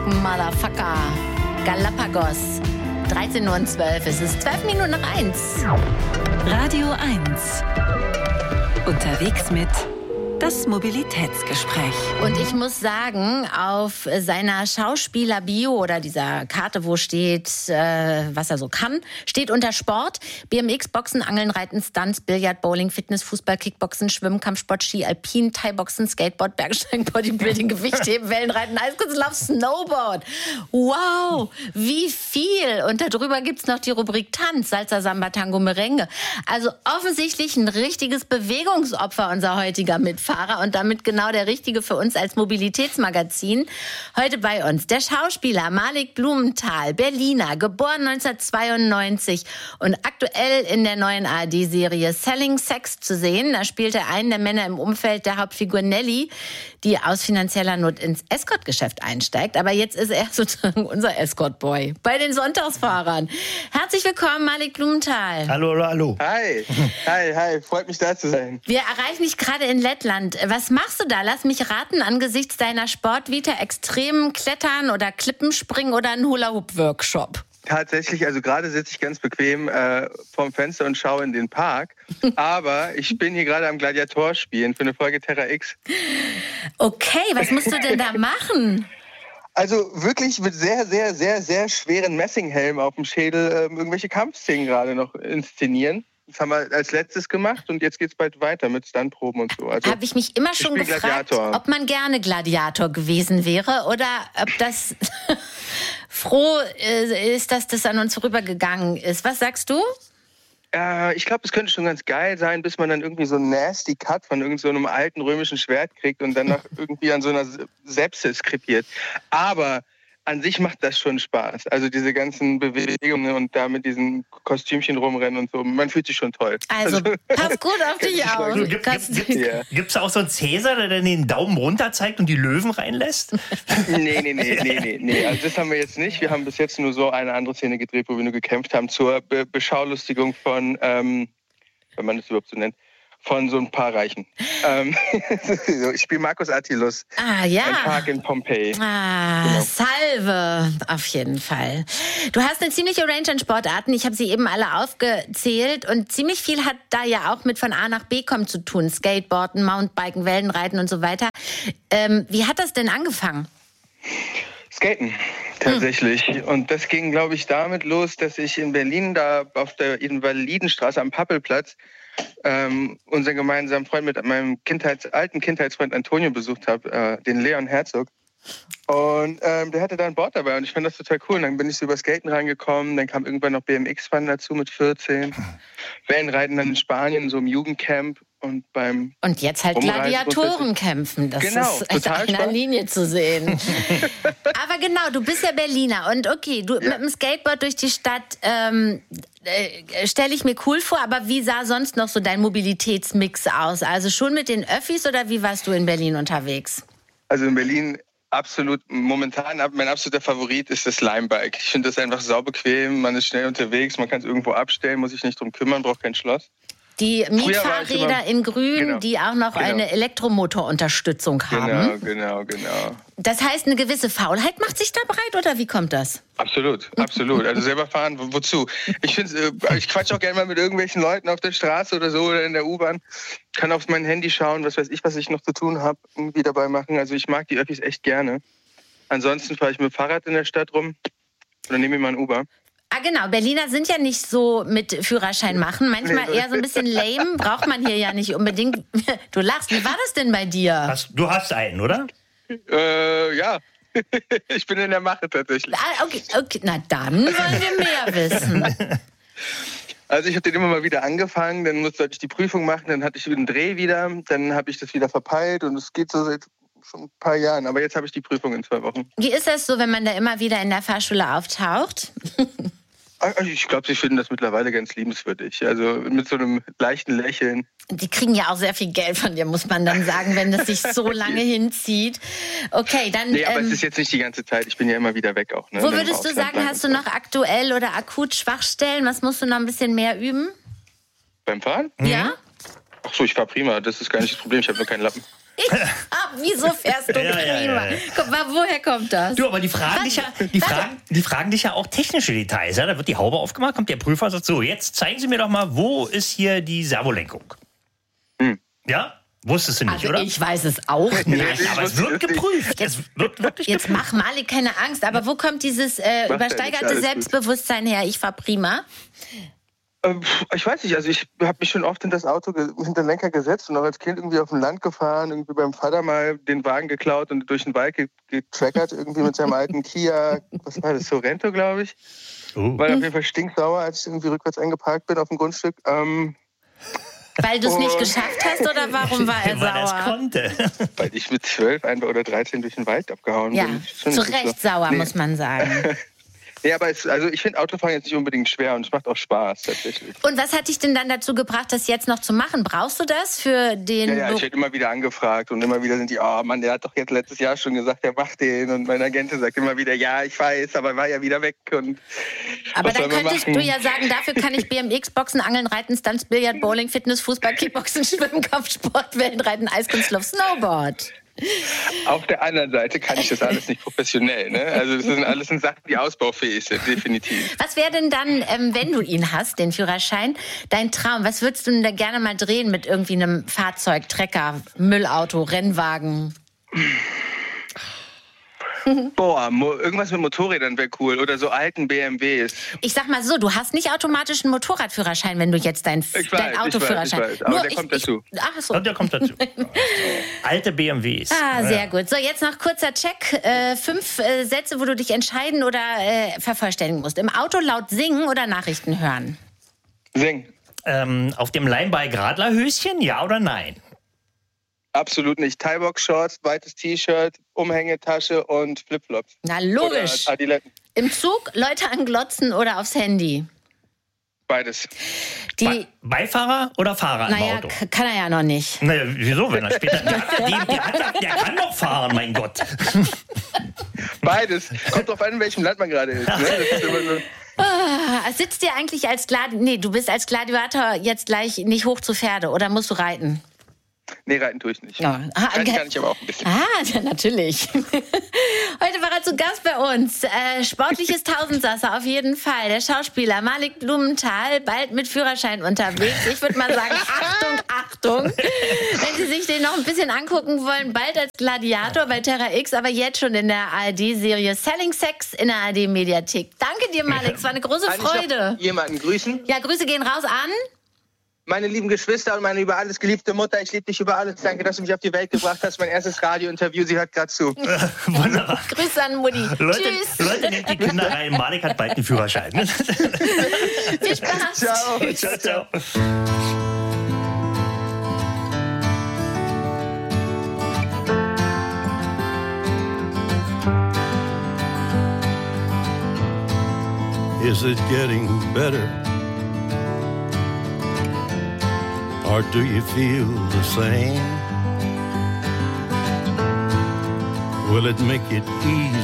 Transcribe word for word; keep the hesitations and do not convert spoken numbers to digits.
Motherfucker. Galapagos. dreizehn Uhr zwölf. Es ist zwölf Minuten nach eins. Radio eins. Unterwegs mit das Mobilitätsgespräch. Und ich muss sagen, auf seiner Schauspieler-Bio oder dieser Karte, wo steht, äh, was er so kann, steht unter Sport B M X, Boxen, Angeln, Reiten, Stunts, Billard, Bowling, Fitness, Fußball, Kickboxen, Schwimmen, Kampfsport, Ski, Alpin, Thai-Boxen, Skateboard, Bergsteigen, Bodybuilding, Gewichtheben, Wellenreiten, Eiskunstlauf, Snowboard. Wow, wie viel! Und darüber gibt's noch die Rubrik Tanz, Salsa, Samba, Tango, Merengue. Also offensichtlich ein richtiges Bewegungsopfer, unser heutiger Mitfahrer. Und damit genau der Richtige für uns als Mobilitätsmagazin. Heute bei uns der Schauspieler Malik Blumenthal, Berliner, geboren neunzehnhundertzweiundneunzig und aktuell in der neuen A R D-Serie Selling Sex zu sehen. Da spielt er einen der Männer im Umfeld der Hauptfigur Nelly, die aus finanzieller Not ins Escort-Geschäft einsteigt. Aber jetzt ist er sozusagen unser Escort-Boy bei den Sonntagsfahrern. Herzlich willkommen, Malik Blumenthal. Hallo, hallo, hallo. Hi, hi, hi. Freut mich, da zu sein. Wir erreichen dich gerade in Lettland. Was machst du da? Lass mich raten, angesichts deiner Sportvita, extrem Klettern oder Klippenspringen oder ein Hula-Hoop-Workshop? Tatsächlich, also gerade sitze ich ganz bequem äh, vorm Fenster und schaue in den Park. Aber ich bin hier gerade am Gladiator spielen für eine Folge Terra X. Okay, was musst du denn da machen? Also wirklich mit sehr, sehr, sehr, sehr schweren Messinghelmen auf dem Schädel äh, irgendwelche Kampfszenen gerade noch inszenieren. Das haben wir als letztes gemacht und jetzt geht's bald weiter mit Stuntproben und so. Also, habe ich mich immer schon gefragt, Gladiator. ob man gerne Gladiator gewesen wäre oder ob das froh ist, dass das an uns vorübergegangen ist. Was sagst du? Äh, ich glaube, es könnte schon ganz geil sein, bis man dann irgendwie so einen nasty Cut von irgend so einem alten römischen Schwert kriegt und danach irgendwie an so einer Sepsis krepiert. Aber an sich macht das schon Spaß. Also diese ganzen Bewegungen und da mit diesen Kostümchen rumrennen und so. Man fühlt sich schon toll. Also, also pass gut auf dich auf. Du, gibt es ja. da auch so einen Cäsar, der dann den Daumen runter zeigt und die Löwen reinlässt? Nee, nee, nee, nee, nee, nee. Also das haben wir jetzt nicht. Wir haben bis jetzt nur so eine andere Szene gedreht, wo wir nur gekämpft haben zur Be- Beschaulustigung von, ähm, wenn man das überhaupt so nennt, von so ein paar Reichen. Ähm, ich spiele Marcus Attilus. Ah, ja. Ein Park in Pompeji. Ah, genau. Salve, auf jeden Fall. Du hast eine ziemliche Range an Sportarten. Ich habe sie eben alle aufgezählt. Und ziemlich viel hat da ja auch mit von A nach B kommen zu tun. Skateboarden, Mountainbiken, Wellenreiten und so weiter. Ähm, wie hat das denn angefangen? Skaten, tatsächlich. Hm. Und das ging, glaube ich, damit los, dass ich in Berlin da auf der Invalidenstraße am Pappelplatz ähm, unseren gemeinsamen Freund mit meinem Kindheits-, alten Kindheitsfreund Antonio besucht habe, äh, den Leon Herzog. Und ähm, der hatte da ein Board dabei und ich fand das total cool. Und dann bin ich so über Skaten reingekommen, dann kam irgendwann noch B M X-Fahren dazu mit vierzehn. Wellenreiten dann in Spanien, so im Jugendcamp. Und beim Und jetzt halt Gladiatoren kämpfen. Das genau, ist echt auf einer Linie zu sehen. Aber genau, du bist ja Berliner. Und okay, du ja. mit dem Skateboard durch die Stadt ähm, äh, stelle ich mir cool vor. Aber wie sah sonst noch so dein Mobilitätsmix aus? Also schon mit den Öffis oder wie warst du in Berlin unterwegs? Also in Berlin absolut, momentan mein absoluter Favorit ist das Limebike. Ich finde das einfach saubequem, man ist schnell unterwegs, man kann es irgendwo abstellen, muss sich nicht drum kümmern, braucht kein Schloss. Die Mietfahrräder immer, in Grün, genau, die auch noch genau. eine Elektromotorunterstützung haben. Genau, genau, genau. Das heißt, eine gewisse Faulheit macht sich da breit, oder wie kommt das? Absolut, absolut. Also selber fahren, wo, wozu? Ich finde, ich quatsch auch gerne mal mit irgendwelchen Leuten auf der Straße oder so oder in der U-Bahn. Kann auf mein Handy schauen, was weiß ich, was ich noch zu tun habe, irgendwie dabei machen. Also ich mag die Öffis echt gerne. Ansonsten fahre ich mit dem Fahrrad in der Stadt rum oder nehme mir mal ein Uber. Ah genau, Berliner sind ja nicht so mit Führerschein machen. Manchmal eher so ein bisschen lame, braucht man hier ja nicht unbedingt. Du lachst, wie war das denn bei dir? Hast, du hast einen, oder? Äh, ja. Ich bin in der Mache tatsächlich. Ah, okay, okay, na dann wollen wir mehr wissen. Also ich habe den immer mal wieder angefangen, dann musste ich die Prüfung machen, dann hatte ich einen Dreh wieder, dann habe ich das wieder verpeilt und es geht so seit schon ein paar Jahren, aber jetzt habe ich die Prüfung in zwei Wochen. Wie ist das so, wenn man da immer wieder in der Fahrschule auftaucht? Ich glaube, sie finden das mittlerweile ganz liebenswürdig. Also mit so einem leichten Lächeln. Die kriegen ja auch sehr viel Geld von dir, muss man dann sagen, wenn das sich so lange hinzieht. Okay, dann... Nee, aber ähm, es ist jetzt nicht die ganze Zeit. Ich bin ja immer wieder weg auch. Ne? Wo würdest du sagen, hast du noch aktuell oder akut Schwachstellen? Was musst du noch ein bisschen mehr üben? Beim Fahren? Ja. Ach so, ich fahre prima. Das ist gar nicht das Problem. Ich habe nur keinen Lappen. Ich, ah, wieso fährst du Ja, prima? ja, ja, ja. Guck mal, woher kommt das? Du, aber die fragen, dich ja, die, fragen, die fragen dich ja auch technische Details. Ja? Da wird die Haube aufgemacht, kommt der Prüfer und sagt, so, jetzt zeigen Sie mir doch mal, wo ist hier die Servolenkung? Hm. Ja? Wusstest du nicht, Also oder? ich weiß es auch nicht. Nein, aber es wird geprüft. Es wird wirklich Jetzt geprüft. mach Malik keine Angst, aber wo kommt dieses äh, Macht ja übersteigerte nichts, alles Selbstbewusstsein her? Ich fahr prima. Ähm, Ich weiß nicht, also ich habe mich schon oft in das Auto, ge- hinter den Lenker gesetzt und auch als Kind irgendwie auf dem Land gefahren, irgendwie beim Vater mal den Wagen geklaut und durch den Wald ge- getrackert, irgendwie mit seinem alten Kia, was war das, Sorento, glaube ich. Oh. War auf jeden Fall stinksauer, als ich irgendwie rückwärts eingeparkt bin auf dem Grundstück. Ähm, Weil du es nicht Oh. geschafft hast oder warum war er Weil er es sauer? konnte. weil ich mit zwölf einfach oder dreizehn durch den Wald abgehauen Ja, bin. Schon zu nicht so- Recht sauer, Nee. muss man sagen. Ja, aber es, also ich finde Autofahren jetzt nicht unbedingt schwer und es macht auch Spaß tatsächlich. Und was hat dich denn dann dazu gebracht, das jetzt noch zu machen? Brauchst du das für den... Ja, ja, ich werde immer wieder angefragt und immer wieder sind die, oh Mann, der hat doch jetzt letztes Jahr schon gesagt, er macht den. Und mein Agent sagt immer wieder, ja, ich weiß, aber er war ja wieder weg. Und Aber was dann soll man könntest machen? du ja sagen, dafür kann ich B M X, Boxen, Angeln, Reiten, Stunts, Billard, Bowling, Fitness, Fußball, Kickboxen, Schwimmen, Kampfsport, Wellenreiten, Eiskunstlauf, Snowboard. Auf der anderen Seite kann ich das alles nicht professionell. Ne? Also das sind alles Sachen, die ausbaufähig sind, definitiv. Was wäre denn dann, ähm, wenn du ihn hast, den Führerschein, dein Traum? Was würdest du denn da gerne mal drehen mit irgendwie einem Fahrzeug, Trecker, Müllauto, Rennwagen? Boah, mo- irgendwas mit Motorrädern wäre cool oder so alten B M Ws. Ich sag mal so, du hast nicht automatisch einen Motorradführerschein, wenn du jetzt dein, Ich weiß, dein ich weiß, Autoführerschein... ich weiß, aber der kommt dazu. Ich, ach so. Und der kommt dazu. Alte B M Ws. Ah, Ja. sehr gut. So, jetzt noch kurzer Check. Äh, fünf äh, Sätze, wo du dich entscheiden oder äh, vervollständigen musst. Im Auto laut singen oder Nachrichten hören? Sing. Ähm, auf dem Leinbike-Radlerhöschen, ja oder nein? Absolut nicht. Thai-Box-Shorts, weites T-Shirt, Umhängetasche und Flipflops. Na, logisch. Oder Adiletten. Im Zug Leute anglotzen oder aufs Handy? Beides. Die, Be Beifahrer oder Fahrer naja, im Auto? k- kann er ja noch nicht. Naja, wieso, wenn er später... Der, der, der, hat, der kann doch fahren, mein Gott. Beides. Kommt drauf an, in welchem Land man gerade ist. Ne? Das ist immer so. Ah, sitzt dir eigentlich als Gladiator... Nee, du bist als Gladiator jetzt gleich nicht hoch zu Pferde oder musst du reiten? Nee, reiten tue ich nicht. Ja. Ah, Reiten okay. kann ich aber auch ein bisschen. Ah, ja, natürlich. Heute war er zu Gast bei uns. Äh, sportliches Tausendsasser auf jeden Fall. Der Schauspieler Malik Blumenthal, bald mit Führerschein unterwegs. Ich würde mal sagen, Achtung, Achtung. Wenn Sie sich den noch ein bisschen angucken wollen, bald als Gladiator bei Terra X, aber jetzt schon in der A R D-Serie Selling Sex in der A R D-Mediathek. Danke dir, Malik. Es war eine große Kann ich Freude. noch jemanden grüßen? Ja, Grüße gehen raus an... Meine lieben Geschwister und meine über alles geliebte Mutter, ich liebe dich über alles. Danke, dass du mich auf die Welt gebracht hast. Mein erstes Radiointerview, sie hört gerade zu. Wunderbar. Grüße an Mutti. Leute, Tschüss. Leute, nehmt die Kinder rein. Malik hat bald einen Führerschein. Viel Spaß. Ciao. Ciao, ciao. Is it getting better? Or do you feel the same? Will it make it easy?